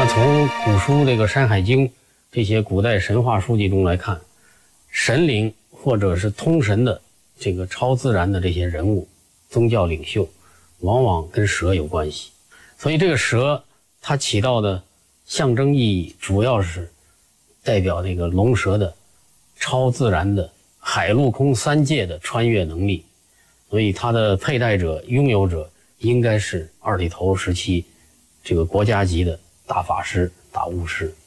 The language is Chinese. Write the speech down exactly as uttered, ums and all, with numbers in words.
那从古书这个《山海经》这些古代神话书籍中来看，神灵或者是通神的这个超自然的这些人物、宗教领袖，往往跟蛇有关系。所以这个蛇它起到的象征意义，主要是代表这个龙蛇的超自然的海陆空三界的穿越能力。所以它的佩戴者、拥有者应该是二体头时期这个国家级的大法师、大巫师。